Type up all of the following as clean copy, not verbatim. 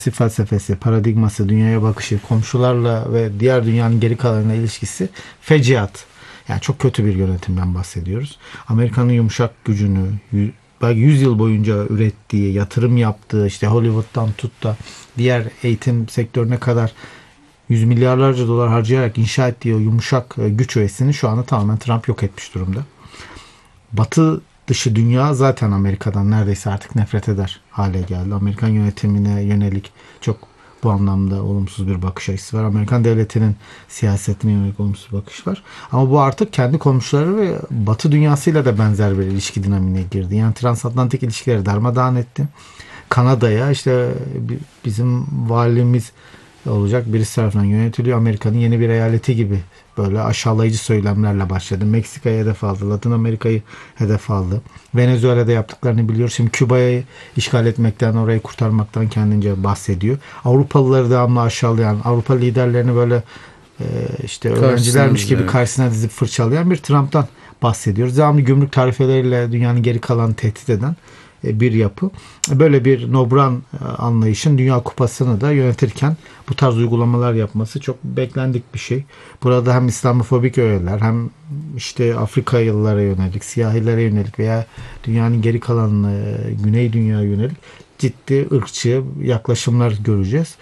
felsefesi, paradigması, dünyaya bakışı, komşularla ve diğer dünyanın geri kalanına ilişkisi fecaat. Yani çok kötü bir yönetimden bahsediyoruz. Amerika'nın yumuşak gücünü, belki 100 yıl boyunca ürettiği, yatırım yaptığı, işte Hollywood'dan tut da diğer eğitim sektörüne kadar yüz milyarlarca dolar harcayarak inşa ettiği o yumuşak güç öğesini şu anda tamamen Trump yok etmiş durumda. Batı dışı dünya zaten Amerika'dan neredeyse artık nefret eder hale geldi. Amerikan yönetimine yönelik çok bu anlamda olumsuz bir bakış açısı var. Amerikan devletinin siyasetine yönelik olumsuz bir bakış var. Ama bu artık kendi komşuları ve Batı dünyasıyla da benzer bir ilişki dinamiğine girdi. Yani transatlantik ilişkileri darmadağın etti. Kanada'ya işte bizim valimiz olacak birisi tarafından yönetiliyor. Amerika'nın yeni bir eyaleti gibi böyle aşağılayıcı söylemlerle başladı. Meksika'yı hedef aldı. Latin Amerika'yı hedef aldı. Venezuela'da yaptıklarını biliyoruz. Şimdi Küba'yı işgal etmekten, orayı kurtarmaktan kendince bahsediyor. Avrupalıları devamlı aşağılayan, Avrupa liderlerini böyle işte öğrencilermiş gibi karşısına dizip fırçalayan bir Trump'tan bahsediyoruz. Devamlı gümrük tarifeleriyle dünyanın geri kalanını tehdit eden bir yapı. Böyle bir nobran anlayışın Dünya Kupası'nı da yönetirken bu tarz uygulamalar yapması çok beklendik bir şey. Burada hem İslamofobik öğeler hem işte Afrikalılara yönelik, siyahilere yönelik veya dünyanın geri kalanına, Güney Dünya'ya yönelik ciddi ırkçı yaklaşımlar göreceğiz.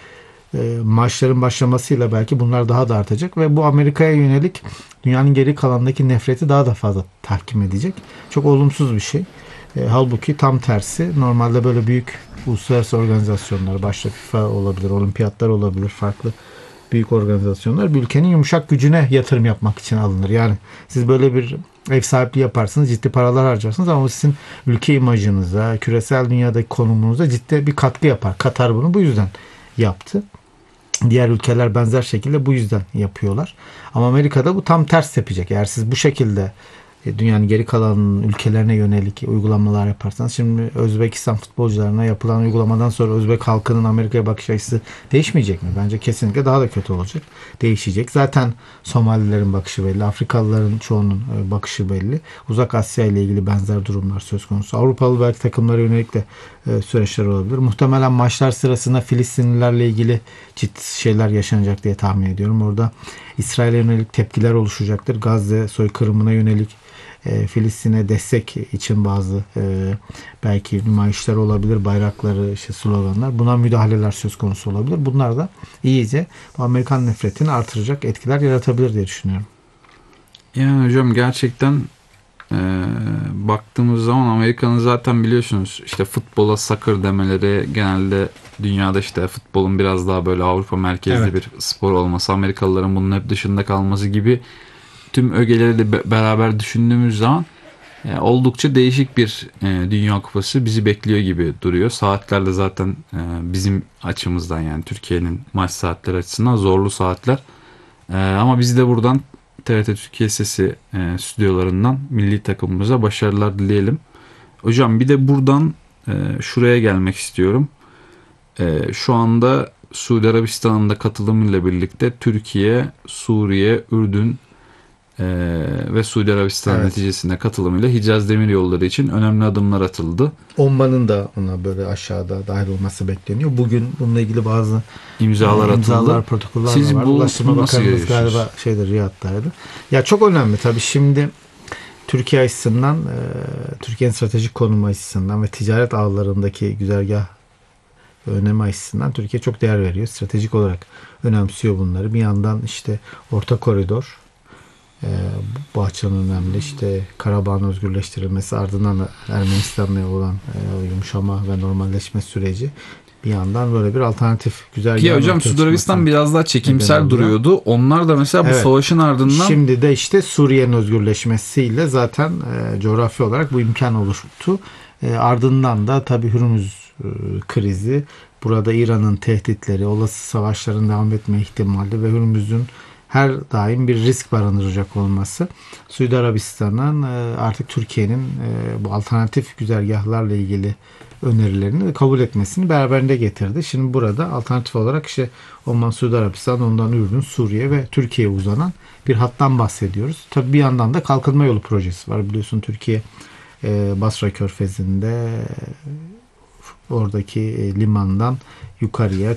Maçların başlamasıyla belki bunlar daha da artacak ve bu Amerika'ya yönelik dünyanın geri kalanındaki nefreti daha da fazla tahkim edecek. Çok olumsuz bir şey. Halbuki tam tersi normalde böyle büyük uluslararası organizasyonlar, başta FIFA olabilir, olimpiyatlar olabilir, farklı büyük organizasyonlar bir ülkenin yumuşak gücüne yatırım yapmak için alınır. Yani siz böyle bir ev sahipliği yaparsınız, ciddi paralar harcarsınız ama sizin ülke imajınıza, küresel dünyadaki konumunuza ciddi bir katkı yapar. Katar bunu bu yüzden yaptı. Diğer ülkeler benzer şekilde bu yüzden yapıyorlar. Ama Amerika'da bu tam ters tepecek. Eğer siz bu şekilde dünyanın geri kalan ülkelerine yönelik uygulamalar yaparsanız, şimdi Özbekistan futbolcularına yapılan uygulamadan sonra Özbek halkının Amerika'ya bakış açısı değişmeyecek mi? Bence kesinlikle daha da kötü olacak. Değişecek. Zaten Somalilerin bakışı belli. Afrikalıların çoğunun bakışı belli. Uzak Asya ile ilgili benzer durumlar söz konusu. Avrupalı belki takımlara yönelik de süreçler olabilir. Muhtemelen maçlar sırasında Filistinlilerle ilgili ciddi şeyler yaşanacak diye tahmin ediyorum. Orada İsrail'e yönelik tepkiler oluşacaktır. Gazze soykırımına yönelik Filistin'e destek için bazı belki nümayişler olabilir, bayrakları, işte sloganlar, buna müdahaleler söz konusu olabilir. Bunlar da iyice bu Amerikan nefretini artıracak etkiler yaratabilir diye düşünüyorum. Yani hocam gerçekten baktığımız zaman Amerika'nın zaten biliyorsunuz işte futbola soccer demeleri, genelde dünyada işte futbolun biraz daha böyle Avrupa merkezli bir spor olması, Amerikalıların bunun hep dışında kalması gibi tüm ögeleri de beraber düşündüğümüz zaman oldukça değişik bir Dünya Kupası bizi bekliyor gibi duruyor. Saatler de zaten bizim açımızdan, yani Türkiye'nin maç saatleri açısından zorlu saatler. Ama biz de buradan TRT Türkiye Sesi stüdyolarından milli takımımıza başarılar dileyelim. Hocam bir de buradan şuraya gelmek istiyorum. Şu anda Suudi Arabistan'ın da katılımıyla birlikte Türkiye, Suriye, Ürdün ve Suudi Arabistan neticesinde katılımıyla Hicaz Demiryolları için önemli adımlar atıldı. Oman'ın da ona böyle aşağıda dahil olması bekleniyor. Bugün bununla ilgili bazı imzalar atıldı. Protokoller Siz var. Ulaştırma Bakanımız galiba Riyad'daydı. Ya çok önemli tabii. Şimdi Türkiye açısından, Türkiye'nin stratejik konumu açısından ve ticaret ağlarındaki güzergah önemi açısından Türkiye çok değer veriyor. Stratejik olarak önemsiyor bunları. Bir yandan işte Orta Koridor, bu açıdan önemli. İşte Karabağ'ın özgürleştirilmesi, ardından da Ermenistan'la olan yumuşama ve normalleşme süreci. Bir yandan böyle bir alternatif güzel. Ki hocam Suudi Arabistan biraz daha çekimsel duruyordu. Onlar da mesela bu savaşın ardından. Şimdi de işte Suriye'nin özgürleşmesiyle zaten coğrafi olarak bu imkan oluştu. Ardından da tabii Hürmüz krizi, burada İran'ın tehditleri, olası savaşların devam etme ihtimali ve Hürmüz'ün her daim bir risk barındıracak olması Suudi Arabistan'ın artık Türkiye'nin bu alternatif güzergahlarla ilgili önerilerini kabul etmesini beraberinde getirdi. Şimdi burada alternatif olarak işte Oman, Suudi Arabistan, ondan Ürdün, Suriye ve Türkiye'ye uzanan bir hattan bahsediyoruz. Tabii bir yandan da kalkınma yolu projesi var. Biliyorsun Türkiye Basra Körfezi'nde oradaki limandan yukarıya